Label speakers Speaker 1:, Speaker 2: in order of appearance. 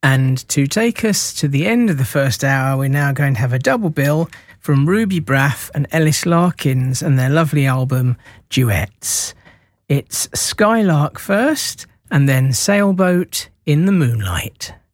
Speaker 1: And to take us to the end of the first hour, we're now going to have a double bill from Ruby Braff and Ellis Larkins and their lovely album Duets. It's Skylark first, and then Sailboat in the Moonlight.